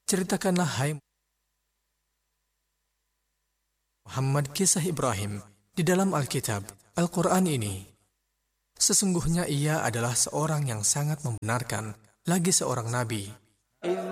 Ceritakanlah hai Muhammad kisah Ibrahim di dalam Alkitab, Al-Quran ini. Sesungguhnya ia adalah seorang yang sangat membenarkan, lagi seorang nabi.